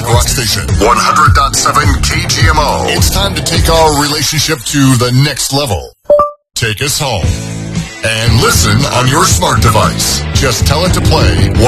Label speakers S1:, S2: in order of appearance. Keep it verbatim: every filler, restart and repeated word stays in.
S1: rock station, one hundred point seven K G M O. It's time to take our relationship to the next level. Take us home. And listen on your smart device. Just tell it to play